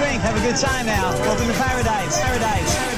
drink, have a good time now. Welcome to paradise. Paradise.